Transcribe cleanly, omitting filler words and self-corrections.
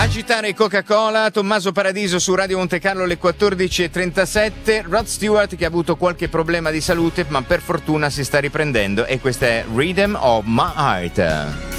Agitare Coca-Cola, Tommaso Paradiso su Radio Monte Carlo alle 14.37. Rod Stewart che ha avuto qualche problema di salute ma per fortuna si sta riprendendo e questa è Rhythm of My Heart.